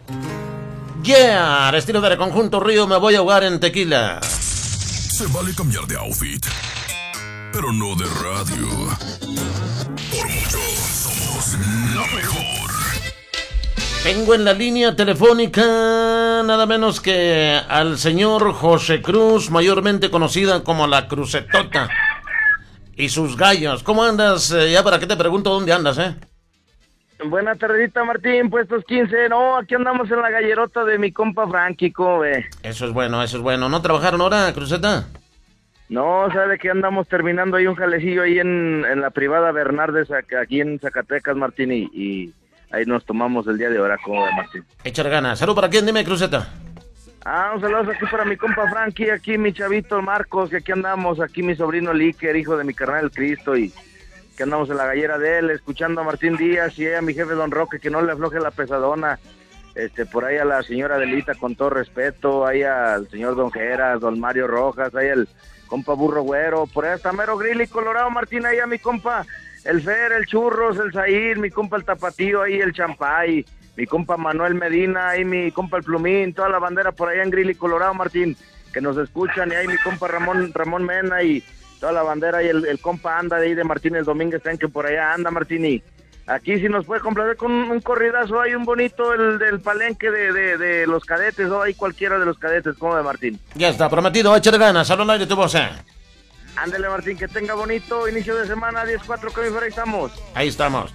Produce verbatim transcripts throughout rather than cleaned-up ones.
Yeah, al estilo del conjunto Río me voy a ahogar en tequila. Se vale cambiar de outfit, pero no de radio. Por mucho, somos la mejor. Tengo en la línea telefónica nada menos que al señor José Cruz, mayormente conocida como la Crucetota, y sus gallos. ¿Cómo andas? Eh, ya para qué te pregunto dónde andas, ¿eh? Buena tardita, Martín, puestos quince. No, aquí andamos en la gallerota de mi compa Frankie, ¿cómo ve? Eso es bueno, eso es bueno. ¿No trabajaron ahora, Cruceta? No, sabe que andamos terminando ahí un jalecillo ahí en, en la privada Bernardes, aquí en Zacatecas, Martín, y, y ahí nos tomamos el día de ahora, ¿cómo ve, Martín? Echar ganas. ¿Salud para quién? Dime, Cruceta. Ah, un saludo aquí para mi compa Frankie, aquí mi chavito Marcos, que aquí andamos, aquí mi sobrino Líker, hijo de mi carnal el Cristo, y que andamos en la gallera de él, escuchando a Martín Díaz y a mi jefe Don Roque, que no le afloje la pesadona, este, por ahí a la señora Adelita, con todo respeto, ahí al señor Don Geras, Don Mario Rojas, ahí el compa Burro Güero, por ahí hasta Mero Grill y Colorado, Martín, ahí a mi compa el Fer, el Churros, el Zahir, mi compa el Tapatío, ahí el Champay, mi compa Manuel Medina, ahí mi compa el Plumín, toda la bandera por allá en Grill y Colorado, Martín, que nos escuchan, y ahí mi compa Ramón, Ramón Mena y toda la bandera, y el, el compa anda de ahí de Martínez Domínguez, también que por allá anda, Martín, y aquí si nos puede complacer con un, un corridazo, hay un bonito el del palenque de, de, de los cadetes, o hay cualquiera de los cadetes, ¿cómo de, Martín? Ya está, prometido, échale ganas, habla al aire tu voz, ¿eh? Ándele, Martín, que tenga bonito inicio de semana, diez cuatro, que ahí estamos. Ahí estamos.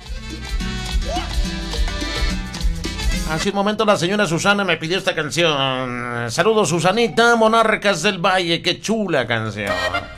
Hace un momento la señora Susana me pidió esta canción. Saludos, Susanita, Monarcas del Valle, qué chula canción.